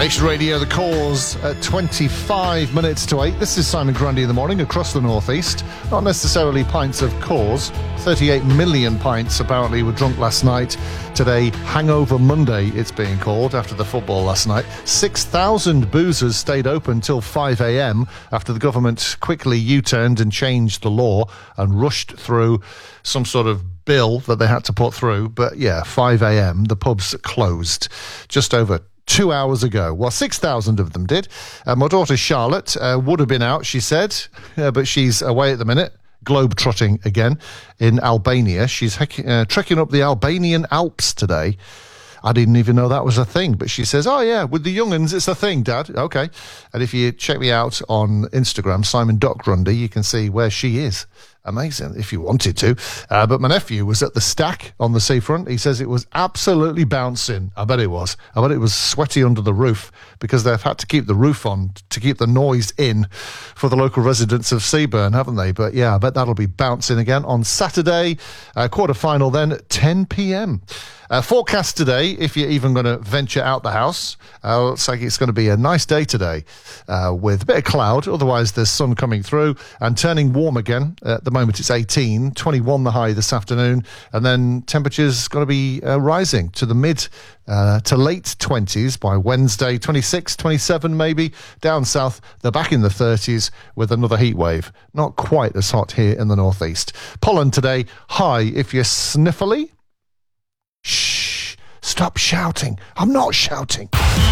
Nation Radio, The Cause, at 25 minutes to 8. This is Simon Grundy in the morning across the northeast. Not necessarily pints of Cause. 38 million pints apparently were drunk last night. Today, Hangover Monday, it's being called, after the football last night. 6,000 boozers stayed open till 5 a.m. after the government quickly U-turned and changed the law and rushed through some sort of bill that they had to put through. But yeah, 5 a.m, the pubs closed just over 2 hours ago. Well, 6,000 of them did. My daughter Charlotte would have been out, she said, but she's away at the minute, globe-trotting again in Albania. She's trekking up the Albanian Alps today. I didn't even know that was a thing, but she says, oh yeah, with the young'uns, it's a thing, Dad. Okay. And if you check me out on Instagram, Simon.Grundy, you can see where she is. Amazing, if you wanted to. But my nephew was at the Stack on the seafront. He says it was absolutely bouncing. I bet it was. I bet it was sweaty under the roof because they've had to keep the roof on to keep the noise in for the local residents of Seaburn, haven't they? But yeah, I bet that'll be bouncing again on Saturday. Quarter-final then at 10 p.m. Forecast today, if you're even going to venture out the house, looks like it's going to be a nice day today with a bit of cloud. Otherwise, there's sun coming through and turning warm again. At the moment, it's 18, 21 the high this afternoon, and then temperatures going to be rising to the mid to late 20s by Wednesday, 26, 27 maybe. Down south, they're back in the 30s with another heat wave. Not quite as hot here in the northeast. Pollen today, high if you're sniffly. Shh, stop shouting. I'm not shouting.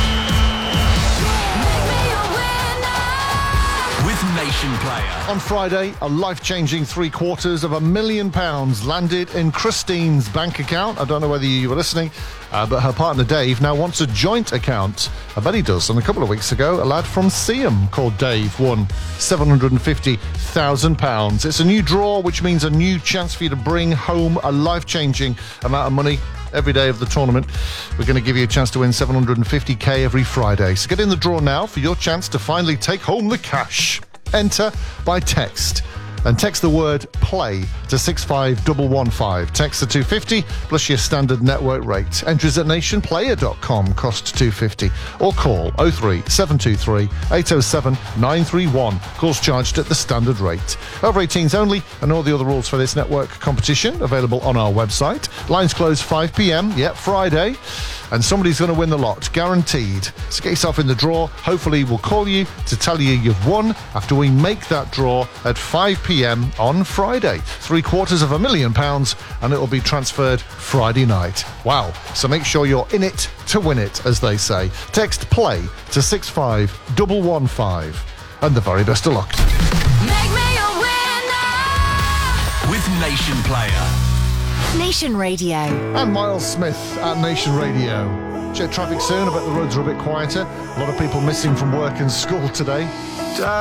With Nation Player. On Friday, a life-changing £750,000 landed in Christine's bank account. I don't know whether you were listening, but her partner Dave now wants a joint account. I bet he does. And a couple of weeks ago, a lad from Seaham called Dave won £750,000. It's a new draw, which means a new chance for you to bring home a life-changing amount of money. Every day of the tournament, we're going to give you a chance to win $750k every Friday. So get in the draw now for your chance to finally take home the cash. Enter by text. And text the word play to 65115. Text the 250 plus your standard network rate. Entries at nationplayer.com, cost $2.50. Or call 03 723 807 931. Calls charged at the standard rate. Over 18s only, and all the other rules for this network competition available on our website. Lines close 5 p.m. Yep, Friday. And somebody's going to win the lot, guaranteed. So get yourself in the draw. Hopefully we'll call you to tell you you've won after we make that draw at 5 p.m. on Friday. £750,000, and it'll be transferred Friday night. Wow. So make sure you're in it to win it, as they say. Text play to 65115. And the very best of luck. Make me a winner With Nation Player. Nation Radio. And Miles Smith at Nation Radio. Check traffic soon. I bet the roads are a bit quieter. A lot of people missing from work and school today.